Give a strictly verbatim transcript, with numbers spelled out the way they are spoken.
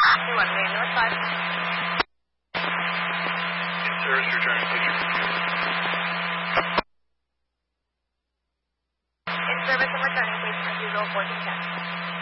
two one three, North five. In service, returning picture. In service and returning, please, as usual, fourteen ten.